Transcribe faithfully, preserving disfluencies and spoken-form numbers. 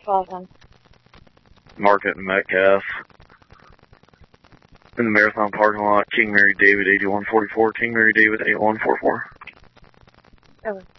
Metropolitan. Market and Metcalf. In the Marathon parking lot, King Mary David eighty-one forty-four, King Mary David eight one four four. Over.